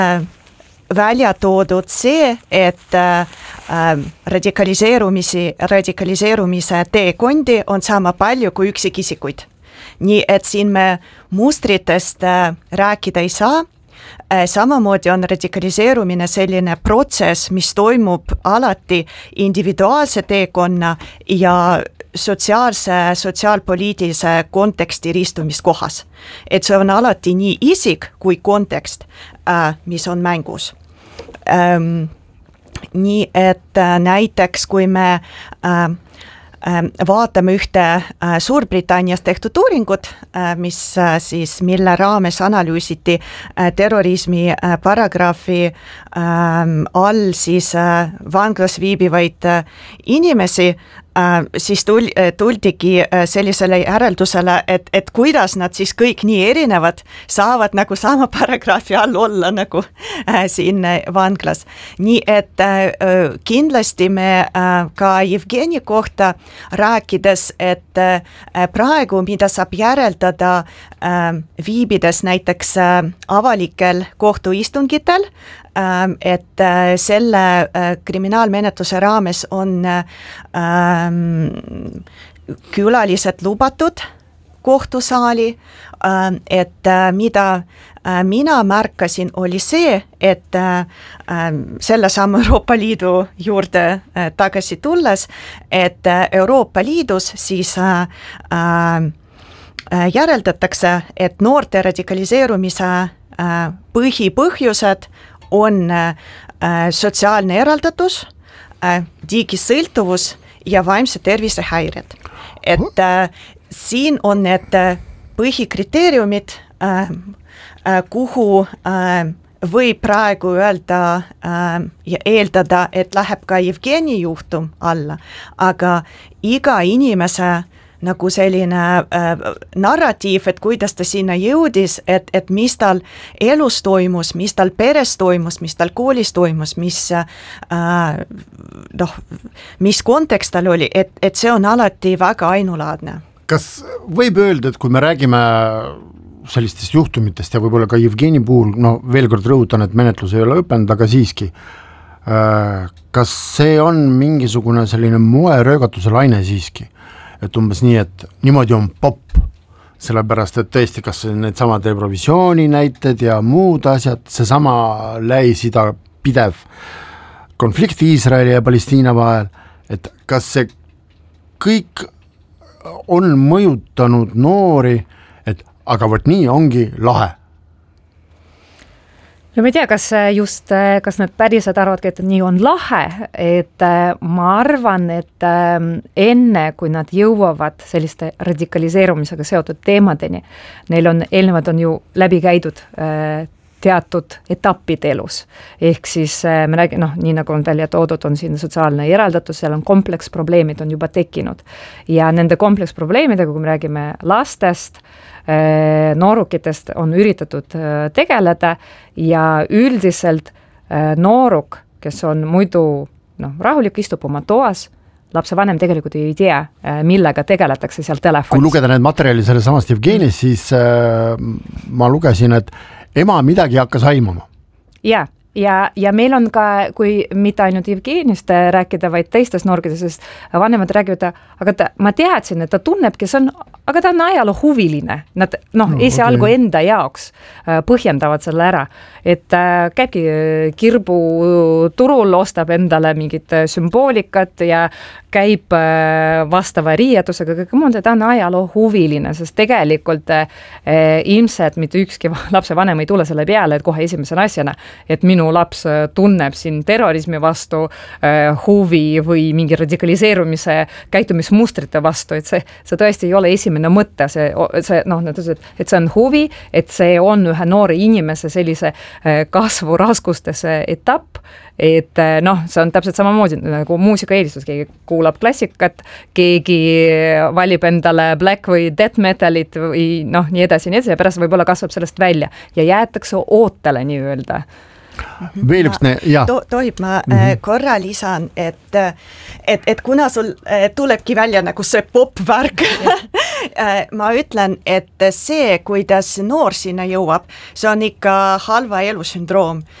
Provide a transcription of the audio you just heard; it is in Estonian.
välja toodud see, et radikaliseerumise teekondi on sama palju kui üksikisikuid. Nii et siin me mustritest rääkida ei saa. Samamoodi on radikaliseerumine selline protsess, mis toimub alati individuaalse teekonna ja sotsiaalpoliitilise konteksti ristumiskohas. Et see on alati nii isik kui kontekst, mis on mängus. Nii et näiteks kui me vaatame ühte Suurbritannias tehtud uuringut, mille raames analüüsiti terrorismi paragrahvi all vanglas viibivaid inimesi, siis tuldigi sellisele järeldusele, et kuidas nad siis kõik nii erinevad saavad nagu sama paragrahvi all olla nagu siin vanglas. Nii et kindlasti me ka Jevgeni kohta rääkides, et praegu mida saab järeldada viibides näiteks avalikel kohtuistungitel, et selle kriminaalmenetluse raames on külalised lubatud kohtusaali, et mida mina märkasin oli see, et selle samme Euroopa Liidu juurde tagasi tulles, et Euroopa Liidus siis järeldatakse, et noorte radikaliseerumise põhipõhjused on sotsiaalne eraldatus, digisõltuvus ja vaimse tervise häired. Et siin on need põhikriteeriumid, kuhu võib praegu öelda ja eeldada, et läheb ka Jevgeni juhtum alla, aga iga inimese nagu selline narratiiv, et kuidas ta sinna jõudis, et mis tal elus toimus, mis tal peres toimus, mis tal koolis toimus, mis kontekst tal oli, et see on alati väga ainulaadne. Kas võib öelda, et kui me räägime sellistest juhtumitest ja võib-olla ka Jevgeni puhul, veel kord rõhutan, et menetlus ei ole lõppenud, aga siiski, kas see on mingisugune selline moeröögatuse laine siiski? Et umbes nii, et niimoodi on popp, sellepärast, et tõesti, kas need samad Eurovisiooni näited ja muud asjad, see sama Lähis-Ida pidev konflikt Iisraeli ja Palestiina vahel, et kas see kõik on mõjutanud noori, et aga vot nii ongi lahe? No ma ei tea, kas nad päriselt arvadki, et nii on lahe, et ma arvan, et enne, kui nad jõuavad selliste radikaliseerumisega seotud teemadeni, neil on eelnevad on ju läbi käidud teatud etappid elus. Ehk siis me räägime, nii nagu on välja toodud, on siin sotsiaalne eraldatus, seal on kompleksprobleemid on juba tekkinud. Ja nende kompleksprobleemidega, kui me räägime lastest, noorukitest on üritatud tegeleda ja üldiselt nooruk, kes on muidu rahulik, istub oma toas, lapse vanem tegelikult ei tea, millega tegeletakse seal telefonis. Kui lugeda need materjali selle samast Jevgenist, siis ma lugesin, et ema midagi hakkas aimama. Ja meil on ka, kui mitte ainult Jevgenist rääkida, vaid teistest noorkidest, sest vanemad räägivad, aga ma teadsin, et ta tunnebki, aga ta on ajaloo huviline. Nad esialgu enda jaoks põhjendavad selle ära, et käibki kirbu turul, ostab endale mingit sümboolikat ja käib vastava riietusega, kõik muud, ta on ajaloo huviline, sest tegelikult ilmselt mitte ükski lapse vanem ei tule selle peale, et kohe esimesena asjana, et minu laps tunneb siin terrorismi vastu huvi või mingi radikaliseerumise käitumismustrite vastu, et see tõesti ei ole esimene mõte, et see on huvi, et see on ühe noore inimese sellise kasvu raskustes etapp, et see on täpselt samamoodi nagu muusikaeelistus, keegi kuulab klassikat, keegi valib endale black või death metalit või nii edasi ja pärast võib-olla kasvab sellest välja ja jäetakse ootele nii öelda. Veel üks tohib ma korra lisan, et kuna sul tulebki välja nagu see pop-värk, ma ütlen, et see, kuidas noor sinna jõuab, see on ikka halva elusündroom